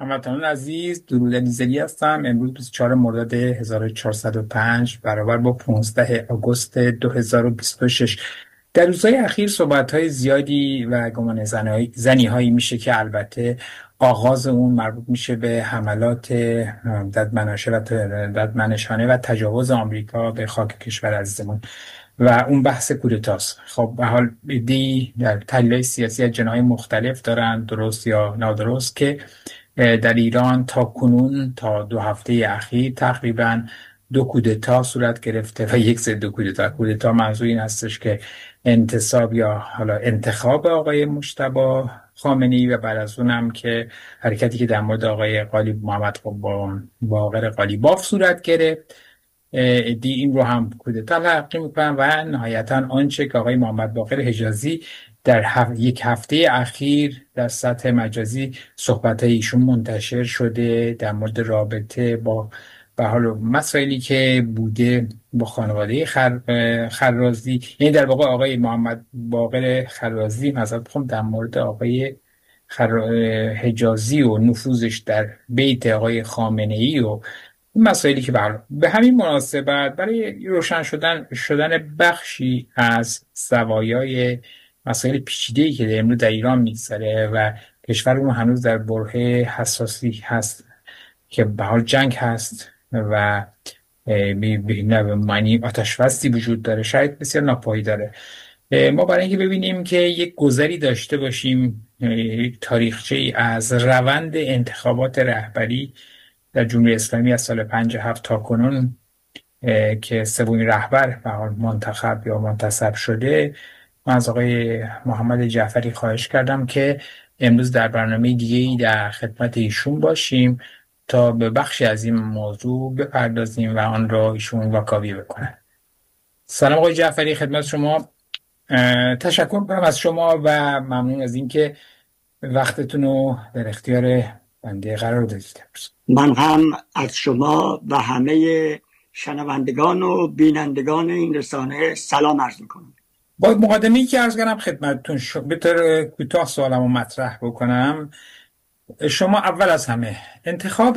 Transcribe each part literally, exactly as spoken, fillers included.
هموطنان عزیز، درود نیزلی هستم. امروز بیست و چهارم مرداد هزار و چهارصد و پنج برابر با پانزدهم آگوست دو هزار و بیست و شش. در روزهای اخیر صحبت‌های زیادی و گمان زنی هایی میشه که البته آغاز اون مربوط میشه به حملات ددمنشانه و ددمنشانه و تجاوز آمریکا به خاک کشور عزیزمون و اون بحث کودتاست. خب به حال دی در تحلیل سیاسی از جناح مختلف دارن، درست یا نادرست، که در ایران تا کنون تا دو هفته اخیر تقریبا دو کودتا صورت گرفته و یک ضد کودتا. کودتا منظور این هستش که انتصاب یا حالا انتخاب آقای مجتبی خامنه‌ای و بعد از اونم که حرکتی که در مورد آقای قالیب محمد باقر قالیباف صورت گرفت، دی این رو هم کودتا تلقی میکنن و نهایتا آنچه که آقای محمد باقر حجازی در هف... یک هفته اخیر در سطح مجازی صحبت ایشون منتشر شده در مورد رابطه با به حال مسائلی که بوده با خانواده خر... خرازی، یعنی در واقع آقای محمد باقر خرازی مثلا بخوام در مورد آقای خر... حجازی و نفوذش در بیت آقای خامنه‌ای و این مسائلی که به به همین مناسبت برای روشن شدن شدن بخشی از زوایای مسائل پیچیده‌ای که در امروز در ایران میگذره و کشورمون هنوز در برهه حساسی هست که به حال جنگ هست و به معنی آتش بسی وجود داره، شاید بسیار ناپایی داره. ما برای اینکه ببینیم که یک گذری داشته باشیم، یک تاریخچه‌ای از روند انتخابات رهبری در جمهوری اسلامی از سال پنجاه و هفت تا کنون که سومین رهبر به حال منتخب یا منتصب شده، من از آقای محمد جعفری خواهش کردم که امروز در برنامه دیگه‌ای در خدمت ایشون باشیم تا به بخشی از این موضوع بپردازیم و آن را ایشون واکاوی بکنن. سلام آقای جعفری، خدمت شما. تشکر می‌کنم از شما و ممنون از اینکه وقتتون رو در اختیار بنده قرار دادید. من هم از شما و همه شنوندگان و بینندگان این رسانه سلام عرض میکنم. با مقدمه‌ای که عرض کنم خدمتتون ش... به طور کوتاه سوالمو مطرح بکنم. شما اول از همه انتخاب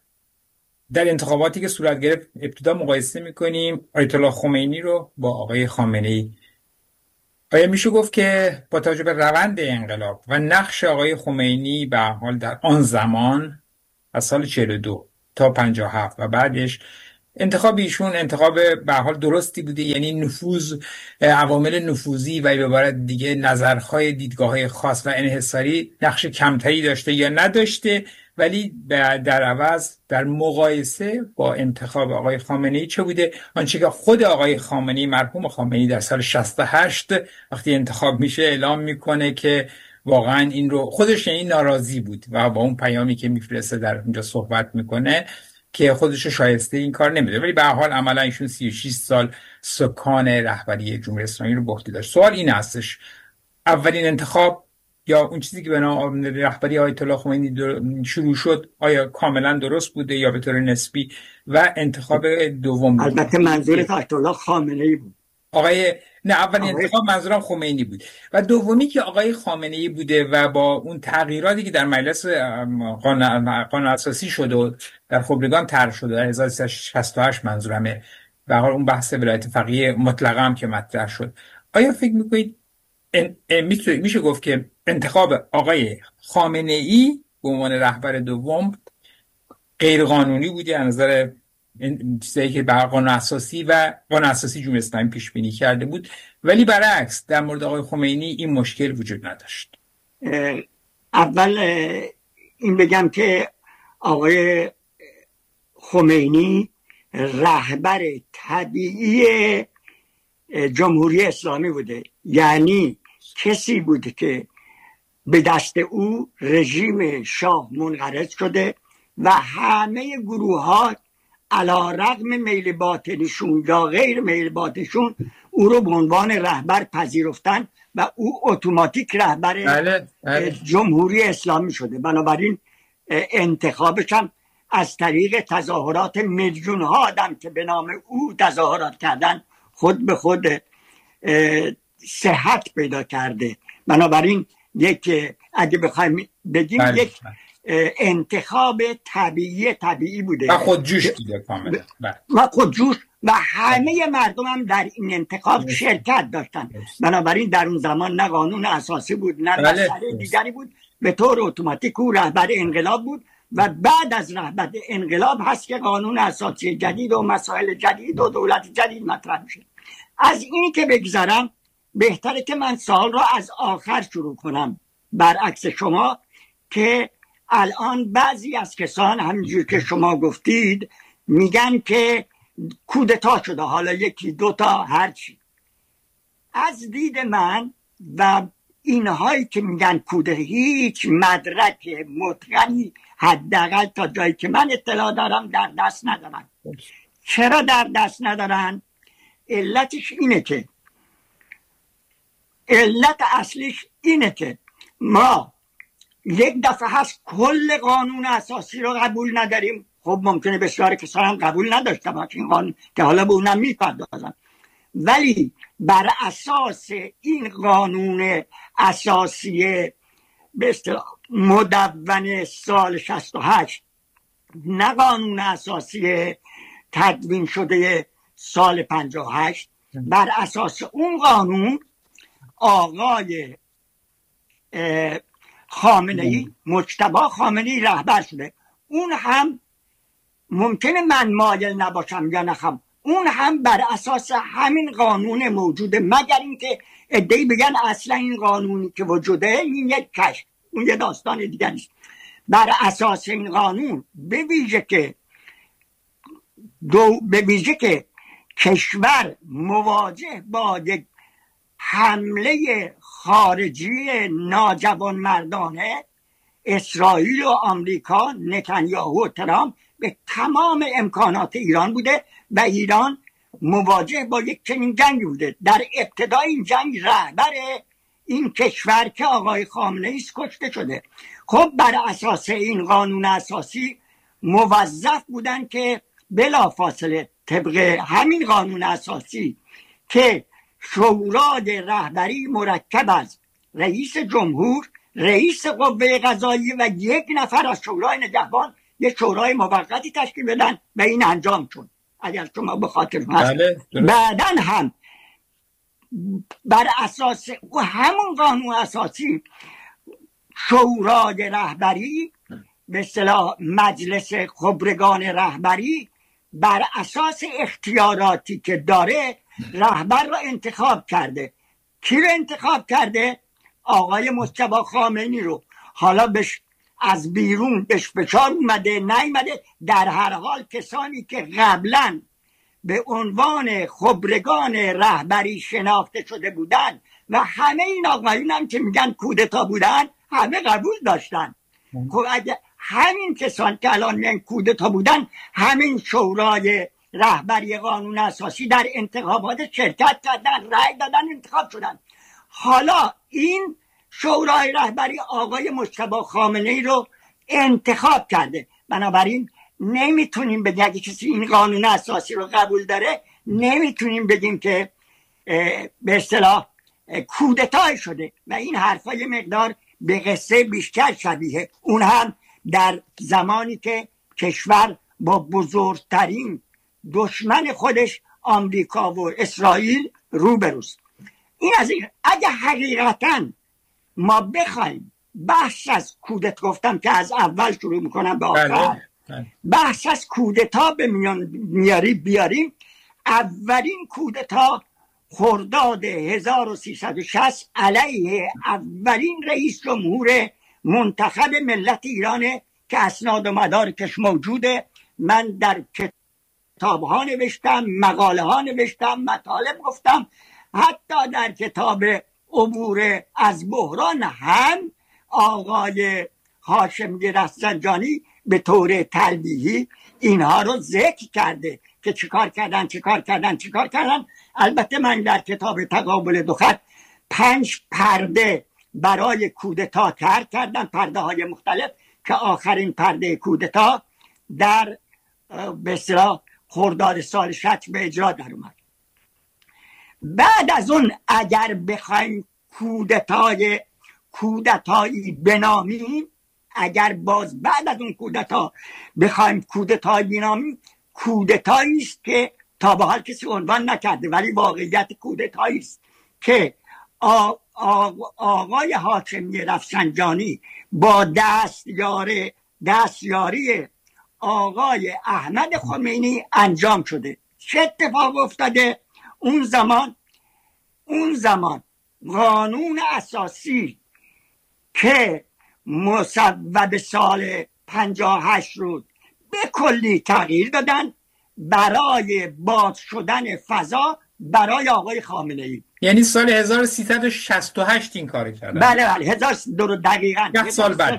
در انتخاباتی که صورت گرفت ابتدا مقایسه میکنیم آیت الله خمینی رو با آقای خامنه‌ای. آیا میشه گفت که با توجه به روند انقلاب و نقش آقای خمینی به حال در آن زمان از سال چهل و دو تا پنجاه و هفت و بعدش انتخاب ایشون انتخاب به حال درستی بوده؟ یعنی نفوذ، عوامل نفوذی و به عبارت دیگه نظرهای دیدگاه‌های خاص و انحصاری نقش کمتری داشته یا نداشته، ولی در عوض در مقایسه با انتخاب آقای خامنه‌ای چه بوده؟ آنچه که خود آقای خامنه‌ای، مرحوم خامنه‌ای، در سال شصت و هشت وقتی انتخاب میشه اعلام میکنه که واقعا این رو خودش یعنی ناراضی بود و با اون پیامی که میفرسته در اونجا صحبت میکنه که خودش شایسته این کار نمیده، ولی به هر حال عملا ایشون سی و شش سال سکان رهبری جمهوری اسلامی رو به عهده داشت. سوال این هستش، اولین انتخاب یا اون چیزی که به نام رهبری آیت الله خمینی شروع شد آیا کاملا درست بوده یا به طور نسبی؟ و انتخاب دوم بود، البته منظورت آیت الله خامنه‌ای بود. آقای نه اولین آقای... انتخاب منظورم خمینی بود و دومی که آقای خامنه‌ای بوده و با اون تغییراتی که در مجلس قانون اساسی شد و در خبرگان طرح شد در هزار و سیصد و شصت و هشت منظورمه، به حال اون بحث ولایت فقیه مطلقه هم که مطرح شد، آیا فکر می‌کنید میشه گفت که انتخاب آقای خامنه‌ای به عنوان رهبر دوم غیر قانونی بوده از نظر این چیزایی که بر قانون اساسی و قانون اساسی جمهوری اسلامی پیش بینی کرده بود، ولی برعکس در مورد آقای خمینی این مشکل وجود نداشت؟ اول این بگم که آقای خمینی رهبر طبیعی جمهوری اسلامی بوده، یعنی کسی بوده که به دست او رژیم شاه منقرض شده و همه گروه ها علی رغم میل باطنشون یا غیر میل باطنشون او رو به عنوان رهبر پذیرفتن و او اتوماتیک رهبر بله، بله. جمهوری اسلامی شده. بنابراین انتخابش هم از طریق تظاهرات میلیون ها آدم که به نام او تظاهرات کردن خود به خود صحت پیدا کرده. بنابراین یک اگه بخوایم بگیم بله. یک انتخاب طبیعی طبیعی بوده و خودجوش بوده کاملا و خودجوش و همه مردم هم در این انتخاب شرکت داشتن. بنابراین در اون زمان نه قانون اساسی بود نه مسئله دیگری بود، به طور اتوماتیک او رهبر انقلاب بود و بعد از رهبر انقلاب هست که قانون اساسی جدید و مسائل جدید و دولت جدید مطرح میشه. از این که بگذارم بهتره که من سوال را از آخر شروع کنم، برعکس شما که الان بعضی از کسان همینجور که شما گفتید میگن که کودتا شده، حالا یکی دوتا هرچی. از دید من و اینهایی که میگن کودتا هیچ مدرک متقنی حداقل تا جایی که من اطلاع دارم در دست ندارن. چرا در دست ندارن؟ علتش اینه که علت اصلیش اینه که ما یک دفعه هست کل قانون اساسی رو قبول نداریم. خب ممکنه بسیار کسان هم قبول نداشته باشن این قانون که حالا به اونم میپردازن، ولی بر اساس این قانون اساسی به اصطلاح مدون سال شصت و هشت، نه قانون اساسی تدوین شده سال پنجاه و هشت، بر اساس اون قانون آقای خامنه‌ای، مجتبی خامنه‌ای رهبر شده. اون هم ممکنه من مایل نباشم یا نخم، اون هم بر اساس همین قانون موجوده، مگر اینکه عده‌ای بگن اصلا این قانونی که وجوده این یک کشف، اون یه داستان دیگه نیست. بر اساس این قانون به ویژه که دو به ویژه که کشور مواجه با یک حمله خارجی ناجوانمردانه، اسرائیل و آمریکا، نتانیاهو و ترامپ به تمام امکانات ایران بوده و ایران مواجه با یک چنین جنگی بوده. در ابتدای این جنگ رهبر این کشور که آقای خامنه‌ای کشته شده. خب بر اساس این قانون اساسی موظف بودن که بلافاصله طبق همین قانون اساسی که شورای رهبری مرکب از رئیس جمهور، رئیس قوه قضاییه و یک نفر از شورای نگهبان، یک شورای موقتی تشکیل بدن و این انجام شد. اگر شما به خاطر هست بعداً هم بر اساس همون قانون اساسی شورای رهبری به اصطلاح مجلس خبرگان رهبری بر اساس اختیاراتی که داره رهبر را انتخاب کرده. کی رو انتخاب کرده؟ آقای مجتبی خامنه‌ای رو. حالا بش از بیرون بهش فشار اومده نیامده، در هر حال کسانی که قبلا به عنوان خبرگان رهبری شناخته شده بودن و همه این آقایون هم که میگن کودتا بودن همه قبول داشتن. خب اگه همین کسان که الان میگن کودتا بودن، همین شورای رهبری قانون اساسی در انتخابات شرکت کردن، رأی دادن، انتخاب شدن. حالا این شورای رهبری آقای مجتبی خامنه‌ای رو انتخاب کرده. بنابراین نمیتونیم بگیم اگه کسی این قانون اساسی رو قبول داره نمیتونیم بگیم که به اصطلاح کودتا شده و این حرفا یه مقدار به قصه بیشتر شبیه، اون هم در زمانی که کشور با بزرگترین دشمن خودش آمریکا و اسرائیل روبروست. این از این. اگه حقیقتا ما بخوایم بحث از کودتا، گفتم که از اول شروع میکنم به آخر، بحث از کودتا به میان میاری بیاریم، اولین کودتا خرداد هزار و سیصد و شصت علیه اولین رئیس جمهور منتخب ملت ایرانه که اسناد و مدارکش موجوده. من در کتاب ها نوشتم، مقاله ها نوشتم، مطالب گفتم، حتی در کتاب عبور از بحران هم آقای هاشمی رفسنجانی به طور تلویحی اینها رو ذکر کرده که چیکار کردن چیکار کردن چیکار کردن. البته من در کتاب تقابل دو خط پنج پرده برای کودتا ترک کردم، پرده های مختلف، که آخرین پرده کودتا در به اصطلاح خرداد سال شصت به اجرا در اومد. بعد از اون اگر بخوایم کودتای کودتایی بنامیم، اگر باز بعد از اون کودتا بخوایم کودتای بینامیم، کودتایی است که تا به حال کسی عنوان نکرده، ولی واقعیت کودتایی است که آ، آ، آقای هاشمی رفسنجانی با دستیار دستیاری آقای احمد خمینی انجام شده. چه اتفاق افتاده؟ اون زمان اون زمان قانون اساسی که مصوب سال پنجاه و هشت رو به کلی تغییر دادن برای باز شدن فضا برای آقای خامنه ای. یعنی سال هزار و سیصد و شصت و هشت این کار کردن. بله بله هزار دو دقیقاً ده سال بعد.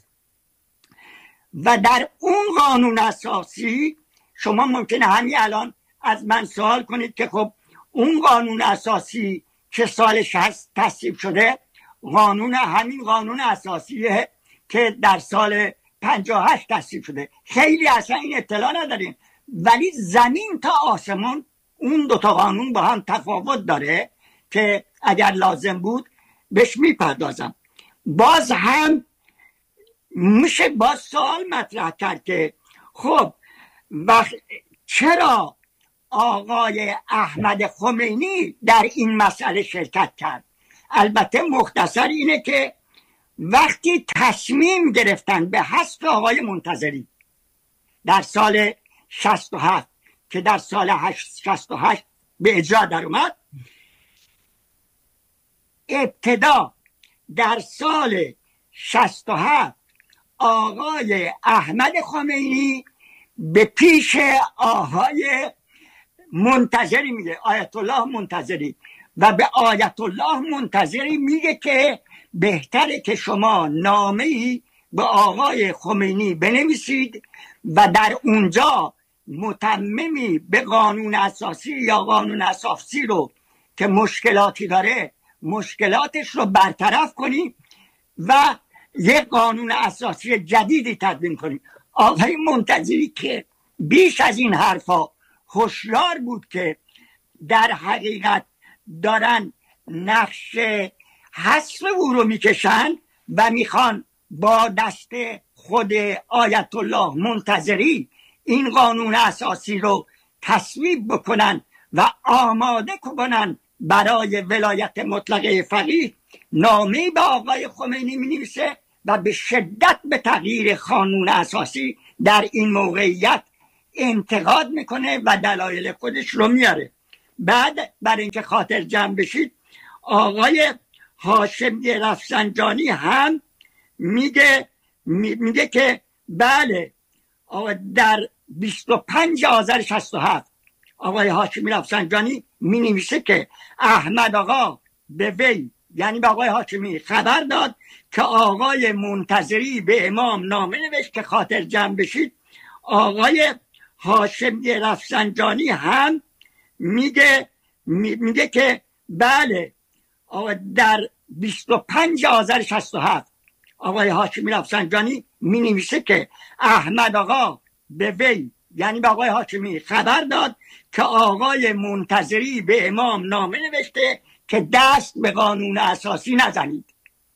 و در اون قانون اساسی شما ممکنه همین الان از من سوال کنید که خب اون قانون اساسی که سال شصت تصویب شده قانون همین قانون اساسیه که در سال پنجاه و هشت تصویب شده. خیلی اصلا این اطلاع نداریم، ولی زمین تا آسمون اون دوتا قانون با هم تفاوت داره که اگر لازم بود بهش میپردازم. باز هم میشه باز سوال مطرح کرد که خب وقت چرا آقای احمد خمینی در این مسئله شرکت کرد؟ البته مختصر اینه که وقتی تصمیم گرفتن به حذف آقای منتظری در سال شصت و هفت که در سال شصت و هشت به اجرا در اومد، ابتدا در سال شصت و هفت آقای احمد خمینی به پیش آقای منتظری میگه، آیت الله منتظری، و به آیت الله منتظری میگه که بهتره که شما نامه‌ای به آقای خمینی بنویسید و در اونجا متممی به قانون اساسی یا قانون اساسی رو که مشکلاتی داره مشکلاتش رو برطرف کنیم و یک قانون اساسی جدیدی تدوین کنیم. آقای منتظری که بیش از این حرفا هوشیار بود که در حقیقت دارن نقش حذف او رو میکشن و میخوان با دست خود آیت الله منتظری این قانون اساسی رو تصویب بکنن و آماده کنن برای ولایت مطلقه فقیه، نامه‌ای به آقای خمینی می‌نویسه و به شدت به تغییر قانون اساسی در این موقعیت انتقاد میکنه و دلایل خودش رو میاره. بعد برای اینکه خاطر جمع بشید، آقای هاشمی رفسنجانی هم میگه میگه که بله در بیست و پنج آذر شصت و هفت آقای هاشمی رفسنجانی می نویسه که احمد آقا به وی، یعنی به آقای هاشمی، خبر داد که آقای منتظری به امام نامه نوشت که خاطر جمع بشید. آقای هاشمی رفسنجانی هم میگه میگه که بله در بیست و پنج آذر شصت و هفت آقای هاشمی رفسنجانی می نویسه که احمد آقا به وی، یعنی به آقای هاشمی، خبر داد که آقای منتظری به امام نامه نوشته که دست به قانون اساسی نزنید.